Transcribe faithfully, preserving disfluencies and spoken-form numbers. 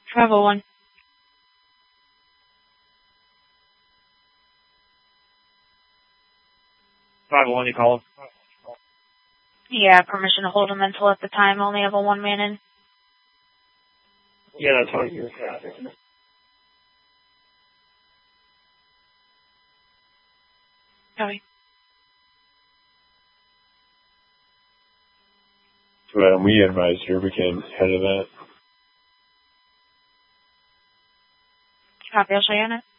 five oh one. five oh one, you call him? Yeah, permission to hold him until at the time. Only have a one man in. Yeah, that's fine. Copy. Well, we advised her we can head of that. Copy, I'll show you on it.